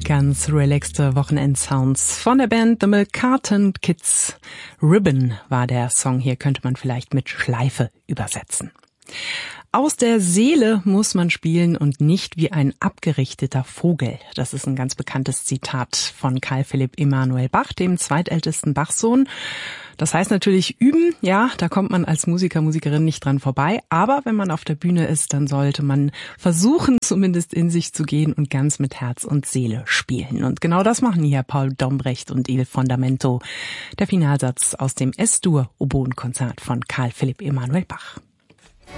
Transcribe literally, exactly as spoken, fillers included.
Ganz relaxte Wochenendsounds von der Band The Milcarton Kids. Ribbon war der Song hier, könnte man vielleicht mit Schleife übersetzen. Aus der Seele muss man spielen und nicht wie ein abgerichteter Vogel. Das ist ein ganz bekanntes Zitat von Carl Philipp Emanuel Bach, dem zweitältesten Bachsohn. Das heißt natürlich üben, ja, da kommt man als Musiker, Musikerin nicht dran vorbei. Aber wenn man auf der Bühne ist, dann sollte man versuchen, zumindest in sich zu gehen und ganz mit Herz und Seele spielen. Und genau das machen hier Paul Dombrecht und Il Fondamento. Der Finalsatz aus dem Es-Dur Oboenkonzert von Carl Philipp Emanuel Bach.